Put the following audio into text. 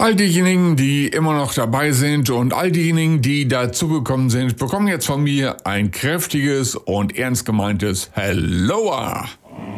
All diejenigen, die immer noch dabei sind und all diejenigen, die dazugekommen sind, bekommen jetzt von mir ein kräftiges und ernst gemeintes Helloa!